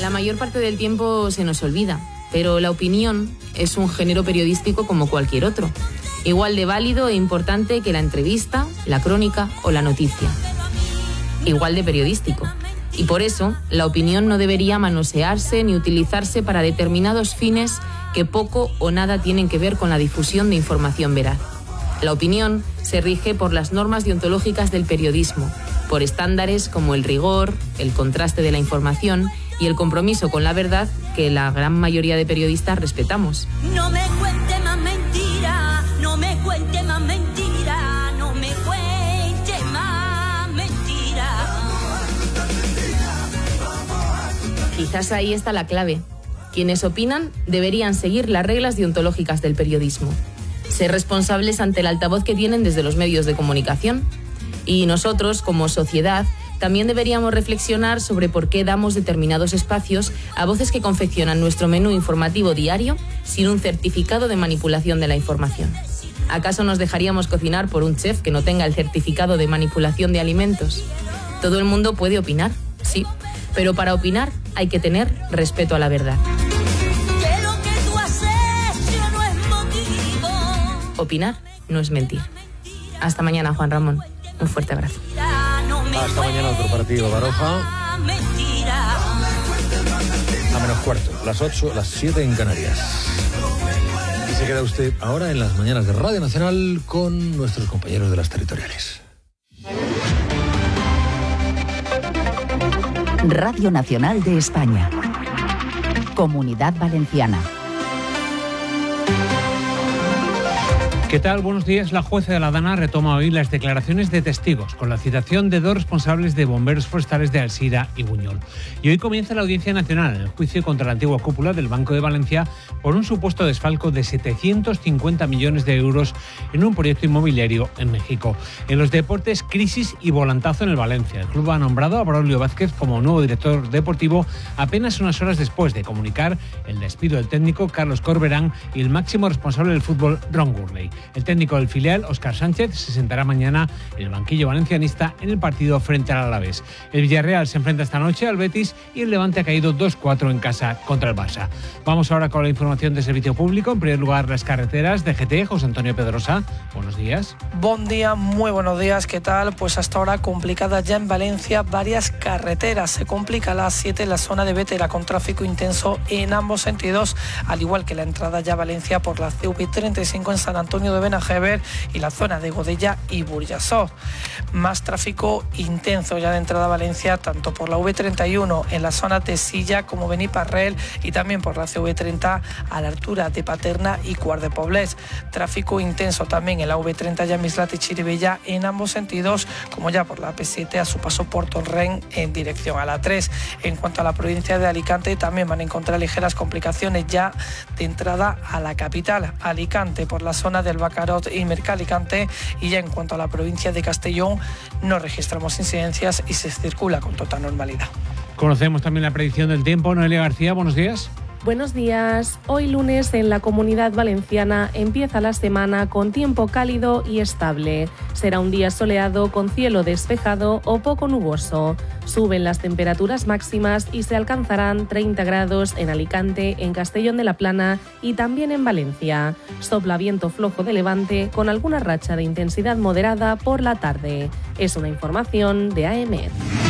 La mayor parte del tiempo se nos olvida, pero la opinión es un género periodístico como cualquier otro, igual de válido e importante que la entrevista, la crónica o la noticia. Igual de periodístico. Y por eso, la opinión no debería manosearse ni utilizarse para determinados fines que poco o nada tienen que ver con la difusión de información veraz. La opinión se rige por las normas deontológicas del periodismo, por estándares como el rigor, el contraste de la información y el compromiso con la verdad que la gran mayoría de periodistas respetamos. No me cuente más mentira, no me cuente más mentira, no me cuente más mentira. Quizás ahí está la clave. Quienes opinan deberían seguir las reglas deontológicas del periodismo, ser responsables ante el altavoz que tienen desde los medios de comunicación. Y nosotros, como sociedad, también deberíamos reflexionar sobre por qué damos determinados espacios a voces que confeccionan nuestro menú informativo diario sin un certificado de manipulación de la información. ¿Acaso nos dejaríamos cocinar por un chef que no tenga el certificado de manipulación de alimentos? Todo el mundo puede opinar, sí, pero para opinar hay que tener respeto a la verdad. Opinar no es mentir. Hasta mañana, Juan Ramón. Un fuerte abrazo. Hasta mañana otro partido, Baroja. A menos cuarto, las 8, las 7 en Canarias. Y se queda usted ahora en las mañanas de Radio Nacional con nuestros compañeros de las territoriales. Radio Nacional de España. Comunidad Valenciana. ¿Qué tal? Buenos días. La jueza de la Dana retoma hoy las declaraciones de testigos con la citación de 2 responsables de bomberos forestales de Alzira y Buñol. Y hoy comienza la Audiencia Nacional en el juicio contra la antigua cúpula del Banco de Valencia por un supuesto desfalco de 750 millones de euros en un proyecto inmobiliario en México. En los deportes, crisis y volantazo en el Valencia. El club ha nombrado a Braulio Vázquez como nuevo director deportivo apenas unas horas después de comunicar el despido del técnico Carlos Corberán y el máximo responsable del fútbol, Ron Gurney. El técnico del filial, Óscar Sánchez, se sentará mañana en el banquillo valencianista en el partido frente al Alavés. El Villarreal se enfrenta esta noche al Betis y el Levante ha caído 2-4 en casa contra el Barça. Vamos ahora con la información de servicio público. En primer lugar, las carreteras de GT. José Antonio Pedrosa, buenos días. Buen día, muy buenos días. ¿Qué tal? Pues hasta ahora complicadas ya en Valencia varias carreteras. Se complica la A7 en la zona de Bétera con tráfico intenso en ambos sentidos, al igual que la entrada ya a Valencia por la CV35 en San Antonio de Benajever y la zona de Godella y Burjasot. Más tráfico intenso ya de entrada a Valencia, tanto por la V31 en la zona de Silla como Beniparrell y también por la CV30 a la altura de Paterna y Quart de Poblés. Tráfico intenso también en la V30 ya Mislat y Chirivella en ambos sentidos, como ya por la P7 a su paso por Torrent en dirección a la 3. En cuanto a la provincia de Alicante, también van a encontrar ligeras complicaciones ya de entrada a la capital, Alicante, por la zona del Bacarot y Mercalicante, y ya en cuanto a la provincia de Castellón no registramos incidencias y se circula con total normalidad. Conocemos también la predicción del tiempo. Noelia García, buenos días. Buenos días. Hoy lunes en la Comunidad Valenciana empieza la semana con tiempo cálido y estable. Será un día soleado con cielo despejado o poco nuboso. Suben las temperaturas máximas y se alcanzarán 30 grados en Alicante, en Castellón de la Plana y también en Valencia. Sopla viento flojo de levante con alguna racha de intensidad moderada por la tarde. Es una información de AEMET.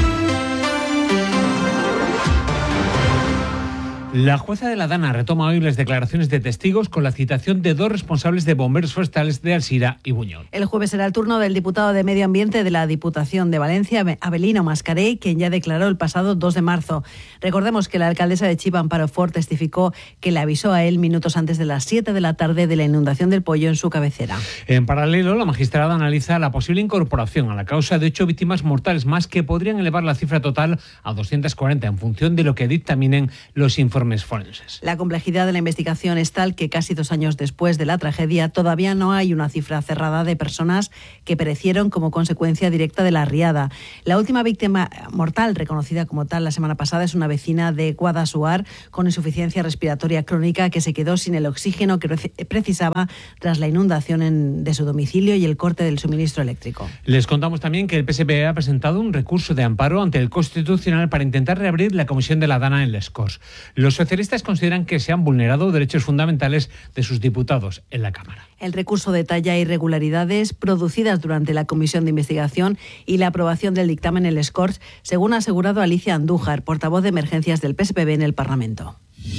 La jueza de la Dana retoma hoy las declaraciones de testigos con la citación de 2 responsables de bomberos forestales de Alzira y Buñol. El jueves será el turno del diputado de Medio Ambiente de la Diputación de Valencia, Abelino Mascarell, quien ya declaró el pasado 2 de marzo. Recordemos que la alcaldesa de Chiva, Amparo Fort, testificó que le avisó a él minutos antes de las 7 de la tarde de la inundación del Poyo en su cabecera. En paralelo, la magistrada analiza la posible incorporación a la causa de 8 víctimas mortales más que podrían elevar la cifra total a 240 en función de lo que dictaminen los informes informes forenses. La complejidad de la investigación es tal que casi 2 años después de la tragedia todavía no hay una cifra cerrada de personas que perecieron como consecuencia directa de la riada. La última víctima mortal reconocida como tal la semana pasada es una vecina de Guadassuar con insuficiencia respiratoria crónica que se quedó sin el oxígeno que precisaba tras la inundación de su domicilio y el corte del suministro eléctrico. Les contamos también que el PSPE ha presentado un recurso de amparo ante el Constitucional para intentar reabrir la comisión de la Dana en Les Corts. Los socialistas consideran que se han vulnerado derechos fundamentales de sus diputados en la Cámara. El recurso detalla irregularidades producidas durante la comisión de investigación y la aprobación del dictamen en Les Corts, según ha asegurado Alicia Andújar, portavoz de emergencias del PSPB en el Parlamento.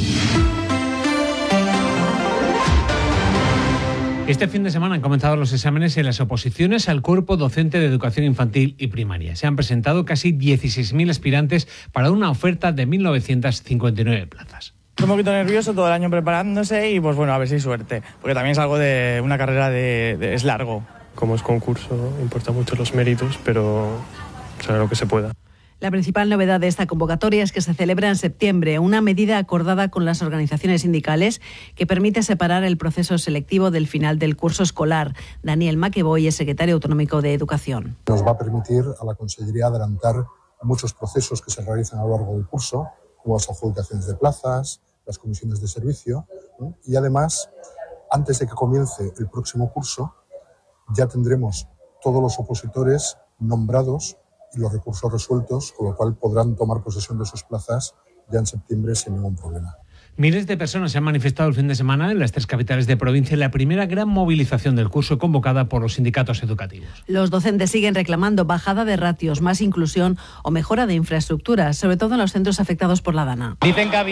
Este fin de semana han comenzado los exámenes en las oposiciones al cuerpo docente de educación infantil y primaria. Se han presentado casi 16.000 aspirantes para una oferta de 1.959 plazas. Estoy un poquito nervioso, todo el año preparándose y pues bueno, a ver si hay suerte, porque también es algo de una carrera es largo. Como es concurso, importa mucho los méritos, pero será lo que se pueda. La principal novedad de esta convocatoria es que se celebra en septiembre, una medida acordada con las organizaciones sindicales que permite separar el proceso selectivo del final del curso escolar. Daniel Maqueboy es secretario autonómico de Educación. Nos va a permitir a la Consellería adelantar muchos procesos que se realizan a lo largo del curso, como las adjudicaciones de plazas, las comisiones de servicio, ¿no? Y además, antes de que comience el próximo curso, ya tendremos todos los opositores nombrados y los recursos resueltos, con lo cual podrán tomar posesión de sus plazas ya en septiembre sin ningún problema. Miles de personas se han manifestado el fin de semana en las 3 capitales de provincia en la primera gran movilización del curso convocada por los sindicatos educativos. Los docentes siguen reclamando bajada de ratios, más inclusión o mejora de infraestructuras, sobre todo en los centros afectados por la Dana. Dicen que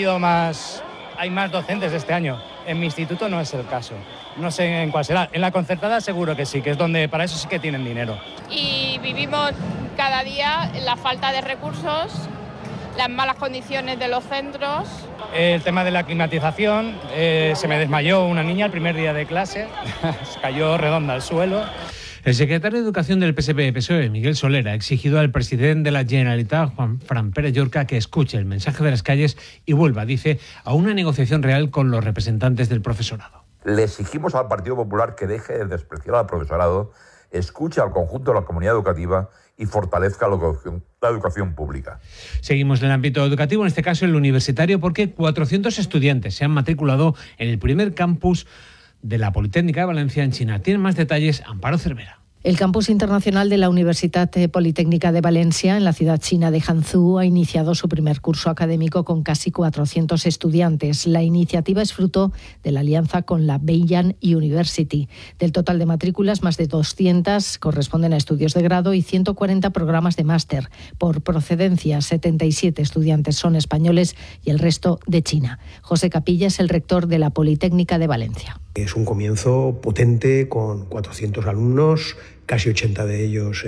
hay más docentes este año. En mi instituto no es el caso. No sé en cuál será. En la concertada seguro que sí, que es donde para eso sí que tienen dinero. Y vivimos cada día la falta de recursos, las malas condiciones de los centros. El tema de la climatización, se me desmayó una niña el primer día de clase, se cayó redonda al suelo. El secretario de Educación del PSPE-PSOE, Miguel Soler, ha exigido al presidente de la Generalitat, Juan Fran Pérez Llorca, que escuche el mensaje de las calles y vuelva, dice, a una negociación real con los representantes del profesorado. Le exigimos al Partido Popular que deje de despreciar al profesorado, escuche al conjunto de la comunidad educativa y fortalezca la educación pública. Seguimos en el ámbito educativo, en este caso el universitario, porque 400 estudiantes se han matriculado en el primer campus de la Politécnica de Valencia en China. Tienen más detalles Amparo Cervera. El campus internacional de la Universitat Politécnica de Valencia, en la ciudad china de Hangzhou, ha iniciado su primer curso académico con casi 400 estudiantes. La iniciativa es fruto de la alianza con la Beiyang University. Del total de matrículas, más de 200 corresponden a estudios de grado y 140 programas de máster. Por procedencia, 77 estudiantes son españoles y el resto de China. José Capilla es el rector de la Politécnica de Valencia. Es un comienzo potente con 400 alumnos, casi 80 de ellos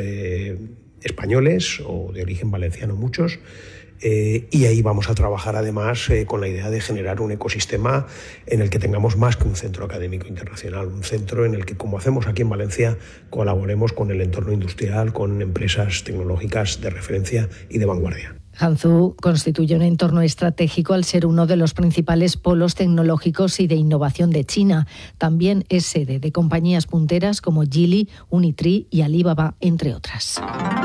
españoles o de origen valenciano muchos, y ahí vamos a trabajar además con la idea de generar un ecosistema en el que tengamos más que un centro académico internacional, un centro en el que, como hacemos aquí en Valencia, colaboremos con el entorno industrial, con empresas tecnológicas de referencia y de vanguardia. Hangzhou constituye un entorno estratégico al ser uno de los principales polos tecnológicos y de innovación de China. También es sede de compañías punteras como Geely, Unitree y Alibaba, entre otras.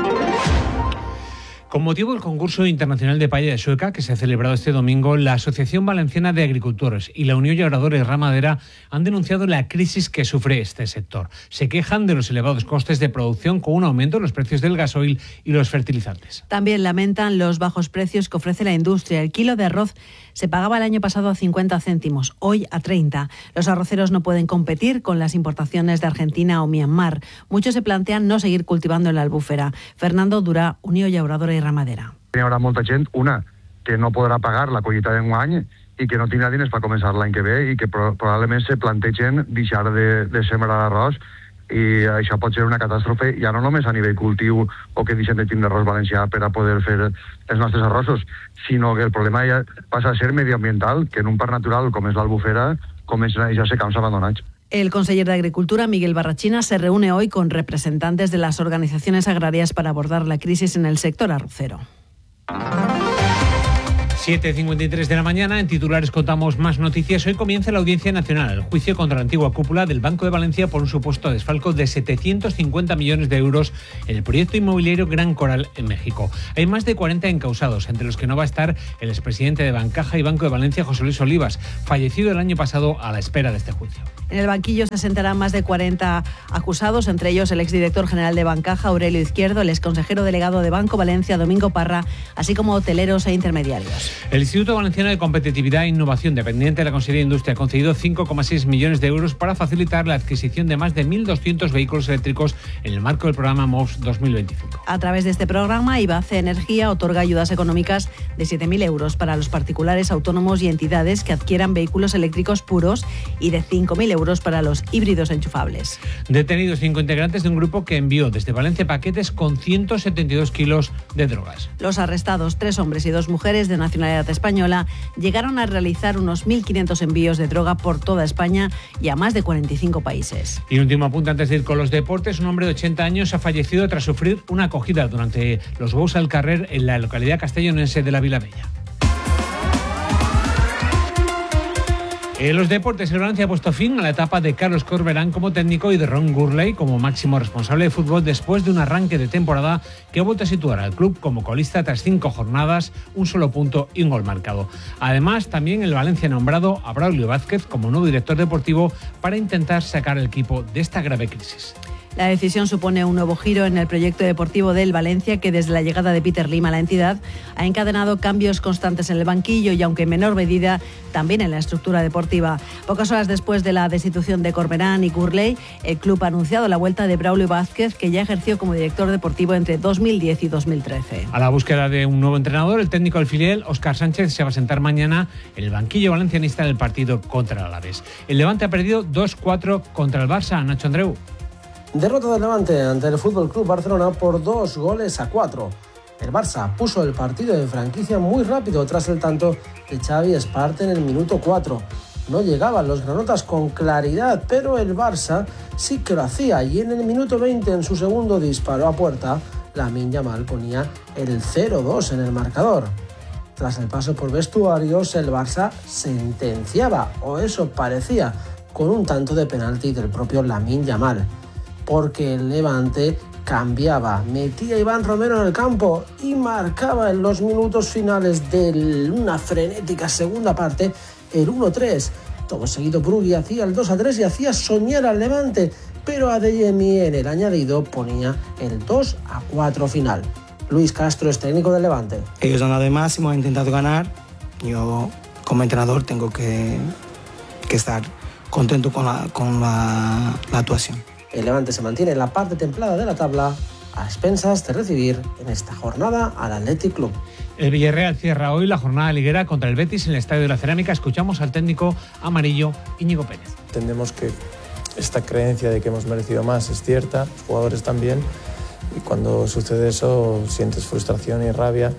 Con motivo del concurso internacional de paella de Sueca que se ha celebrado este domingo, la Asociación Valenciana de Agricultores y la Unión Llauradora y Ramadera han denunciado la crisis que sufre este sector. Se quejan de los elevados costes de producción con un aumento en los precios del gasoil y los fertilizantes. También lamentan los bajos precios que ofrece la industria. El kilo de arroz se pagaba el año pasado a 50 céntimos, hoy a 30. Los arroceros no pueden competir con las importaciones de Argentina o Myanmar. Muchos se plantean no seguir cultivando en la albúfera. Fernando Durà, Unió Llauradora i Ramadera. Hi haurà molta gent, una, que no podrà pagar la collita d'enguany i que no tindrà diners per començar l'any que ve i que probablement se plantegen deixar de sembrar arròs, i això pot ser una catàstrofe ja no només a nivell cultiu o que deixem de tindre arròs valencià per a poder fer els nostres arrossos, sinó que el problema ja passa a ser medioambiental, que en un parc natural com és l'Albufera comencen a deixar-se camps abandonats. El conseller de Agricultura, Miguel Barrachina, se reúne hoy con representantes de las organizaciones agrarias para abordar la crisis en el sector arrocero. 7:53 de la mañana, en titulares contamos más noticias. Hoy comienza la Audiencia Nacional, el juicio contra la antigua cúpula del Banco de Valencia por un supuesto desfalco de 750 millones de euros en el proyecto inmobiliario Gran Coral en México. Hay más de 40 encausados, entre los que no va a estar el expresidente de Bancaja y Banco de Valencia, José Luis Olivas, fallecido el año pasado a la espera de este juicio. En el banquillo se sentarán más de 40 acusados, entre ellos el exdirector general de Bancaja, Aurelio Izquierdo, el exconsejero delegado de Banco Valencia, Domingo Parra, así como hoteleros e intermediarios. El Instituto Valenciano de Competitividad e Innovación, dependiente de la Consellería de Industria, ha concedido 5,6 millones de euros para facilitar la adquisición de más de 1.200 vehículos eléctricos en el marco del programa MOVS 2025. A través de este programa, IBACE Energía otorga ayudas económicas de 7.000 euros para los particulares, autónomos y entidades que adquieran vehículos eléctricos puros y de 5.000 euros para los híbridos enchufables. Detenidos 5 integrantes de un grupo que envió desde Valencia paquetes con 172 kilos de drogas. Los arrestados, 3 hombres y 2 mujeres de nacionalidad española, llegaron a realizar unos 1.500 envíos de droga por toda España y a más de 45 países. Y un último apunte antes de ir con los deportes. Un hombre de 80 años ha fallecido tras sufrir una acogida durante los Bous al Carrer en la localidad castellonense de la Vilavella. En los deportes, el Valencia ha puesto fin a la etapa de Carlos Corberán como técnico y de Ron Gurley como máximo responsable de fútbol después de un arranque de temporada que ha vuelto a situar al club como colista tras 5 jornadas, un solo punto y un gol marcado. Además, también el Valencia ha nombrado a Braulio Vázquez como nuevo director deportivo para intentar sacar al equipo de esta grave crisis. La decisión supone un nuevo giro en el proyecto deportivo del Valencia, que desde la llegada de Peter Lim a la entidad ha encadenado cambios constantes en el banquillo y, aunque en menor medida, también en la estructura deportiva. Pocas horas después de la destitución de Corberán y Gurley, el club ha anunciado la vuelta de Braulio Vázquez, que ya ejerció como director deportivo entre 2010 y 2013. A la búsqueda de un nuevo entrenador, el técnico del filial, Óscar Sánchez, se va a sentar mañana en el banquillo valencianista del partido contra el Alavés. El Levante ha perdido 2-4 contra el Barça. Nacho Andreu. Derrota del Levante ante el FC Barcelona por 2-4. El Barça puso el partido de franquicia muy rápido tras el tanto de Xavi Espart en el minuto 4. No llegaban los granotas con claridad, pero el Barça sí que lo hacía, y en el minuto 20, en su segundo disparo a puerta, Lamine Yamal ponía el 0-2 en el marcador. Tras el paso por vestuarios, el Barça sentenciaba, o eso parecía, con un tanto de penalti del propio Lamine Yamal, porque el Levante cambiaba, metía a Iván Romero en el campo y marcaba en los minutos finales de una frenética segunda parte el 1-3. Todo seguido, Brugui hacía el 2-3 y hacía soñar al Levante, pero Adeyemi en el añadido ponía el 2-4 final. Luis Castro es técnico del Levante. Ellos han dado el máximo, han intentado ganar. Yo, como entrenador, tengo que estar contento con la actuación. El Levante se mantiene en la parte templada de la tabla, a expensas de recibir en esta jornada al Athletic Club. El Villarreal cierra hoy la jornada liguera contra el Betis en el Estadio de la Cerámica. Escuchamos al técnico amarillo Íñigo Pérez. Entendemos que esta creencia de que hemos merecido más es cierta, los jugadores también, y cuando sucede eso sientes frustración y rabia.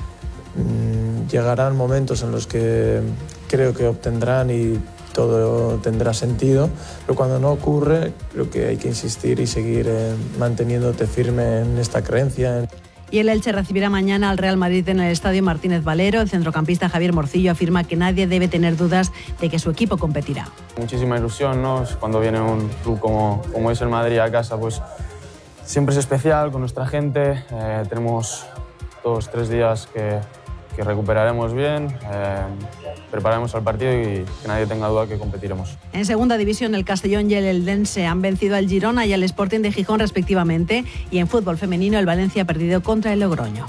Llegarán momentos en los que creo que obtendrán y todo tendrá sentido, pero cuando no ocurre creo que hay que insistir y seguir manteniéndote firme en esta creencia. Y el Elche recibirá mañana al Real Madrid en el Estadio Martínez Valero. El centrocampista Javier Morcillo afirma que nadie debe tener dudas de que su equipo competirá. Muchísima ilusión, ¿no? Cuando viene un club como es el Madrid a casa, pues siempre es especial con nuestra gente. Tenemos 2-3 días que recuperaremos bien, prepararemos al partido y que nadie tenga duda que competiremos. En segunda división, el Castellón y el Eldense han vencido al Girona y al Sporting de Gijón respectivamente, y en fútbol femenino el Valencia ha perdido contra el Logroño.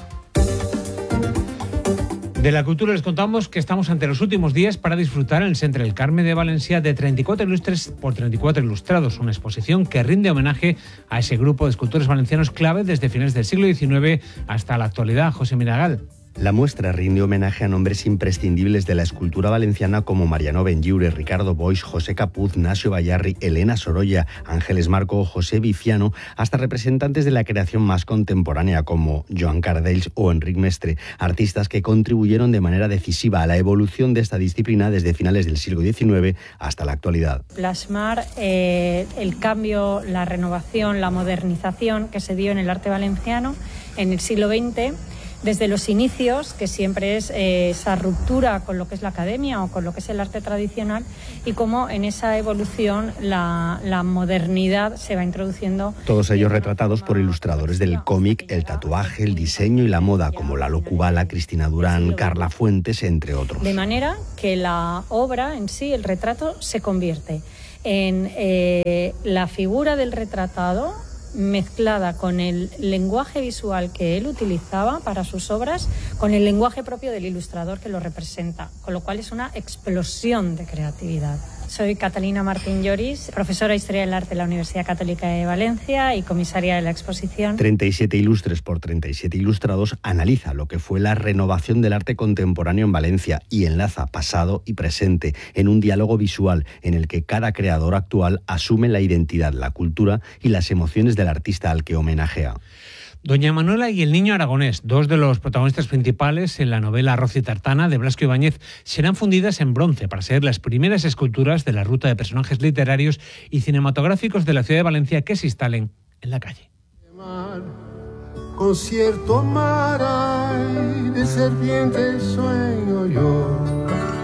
De la cultura les contamos que estamos ante los últimos días para disfrutar en el Centre del Carme de Valencia de 34 ilustres por 34 ilustrados, una exposición que rinde homenaje a ese grupo de escultores valencianos clave desde finales del siglo XIX hasta la actualidad. José Miragal. La muestra rinde homenaje a nombres imprescindibles de la escultura valenciana como Mariano Benlliure, Ricardo Boix, José Capuz, Nacio Bayarri, Elena Sorolla, Ángeles Marco o José Viciano, hasta representantes de la creación más contemporánea como Joan Cardells o Enric Mestre, artistas que contribuyeron de manera decisiva a la evolución de esta disciplina desde finales del siglo XIX hasta la actualidad. Plasmar el cambio, la renovación, la modernización que se dio en el arte valenciano en el siglo XX, desde los inicios, que siempre es esa ruptura con lo que es la academia o con lo que es el arte tradicional, y cómo en esa evolución la modernidad se va introduciendo. Todos ellos retratados por ilustradores del cómic, el tatuaje, el diseño y la moda, como Lalo Kubala, Cristina Durán, Carla Fuentes, entre otros. De manera que la obra en sí, el retrato, se convierte en la figura del retratado mezclada con el lenguaje visual que él utilizaba para sus obras, con el lenguaje propio del ilustrador que lo representa, con lo cual es una explosión de creatividad. Soy Catalina Martín Lloris, profesora de Historia del Arte de la Universidad Católica de Valencia y comisaria de la exposición. 37 ilustres por 37 ilustrados analiza lo que fue la renovación del arte contemporáneo en Valencia y enlaza pasado y presente en un diálogo visual en el que cada creador actual asume la identidad, la cultura y las emociones del artista al que homenajea. Doña Manuela y el niño aragonés, dos de los protagonistas principales en la novela Arroz y Tartana de Blasco Ibáñez, serán fundidas en bronce para ser las primeras esculturas de la ruta de personajes literarios y cinematográficos de la ciudad de Valencia que se instalen en la calle. Con cierto mar hay de serpientes sueño yo.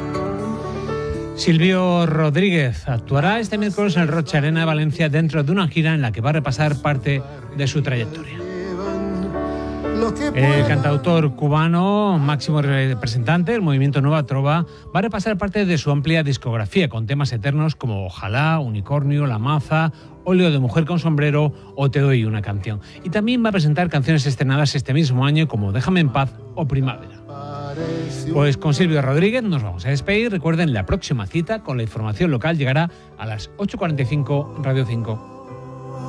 Silvio Rodríguez actuará este miércoles en el Rocha Arena de Valencia dentro de una gira en la que va a repasar parte de su trayectoria. El cantautor cubano, máximo representante del movimiento Nueva Trova, va a repasar parte de su amplia discografía con temas eternos como Ojalá, Unicornio, La Maza, Óleo de Mujer con Sombrero o Te doy una canción. Y también va a presentar canciones estrenadas este mismo año como Déjame en paz o Primavera. Pues con Silvio Rodríguez nos vamos a despedir. Recuerden, la próxima cita con la información local llegará a las 8:45 en Radio 5.